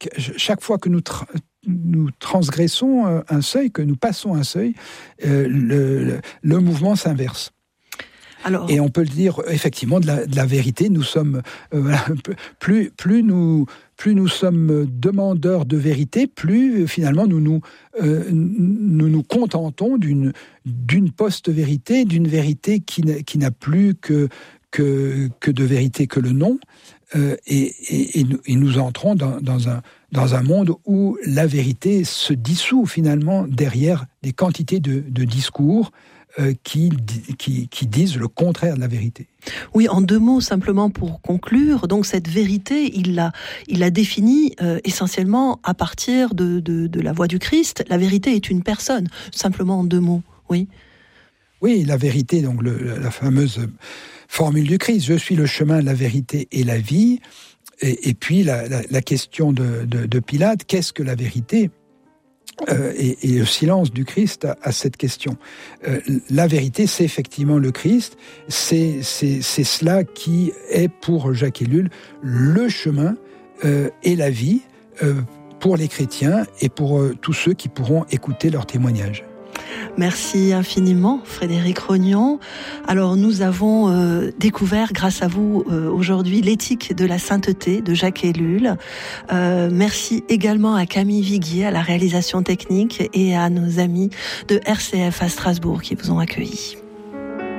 chaque fois que nous transgressons un seuil, que nous passons un seuil, le mouvement s'inverse. Alors, et on peut le dire effectivement de la vérité. Nous sommes plus nous sommes demandeurs de vérité, plus finalement nous nous contentons d'une post-vérité, d'une vérité qui n'a plus que de vérité que le nom. Et nous entrons dans un monde où la vérité se dissout finalement derrière des quantités de discours qui disent le contraire de la vérité. Oui, en 2 mots simplement pour conclure. Donc cette vérité, il l'a définie essentiellement à partir de la voix du Christ. La vérité est une personne, simplement en 2 mots. Oui. Oui, la vérité, donc la fameuse formule du Christ, je suis le chemin, la vérité et la vie. Et puis la question de Pilate, qu'est-ce que la vérité ? Et le silence du Christ à cette question. La vérité, c'est effectivement le Christ, c'est cela qui est pour Jacques Ellul le chemin et la vie pour les chrétiens et pour tous ceux qui pourront écouter leur témoignage. Merci infiniment, Frédéric Rognon. Alors, nous avons découvert, grâce à vous, aujourd'hui, l'éthique de la sainteté de Jacques Ellul. Merci également à Camille Viguier, à la réalisation technique, et à nos amis de RCF à Strasbourg qui vous ont accueillis.